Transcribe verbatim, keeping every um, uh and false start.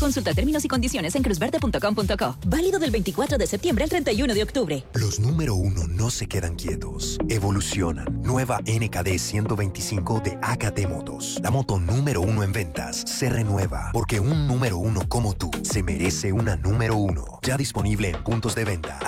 Consulta términos y condiciones en cruzverde punto com punto co. Válido del veinticuatro de septiembre al treinta y uno de octubre. Los número uno no se quedan quietos. Evolucionan. Nueva N K D ciento veinticinco de A K T Motos. La moto número uno en ventas se renueva porque un número uno como tú se merece una número uno. Ya disponible en puntos de venta.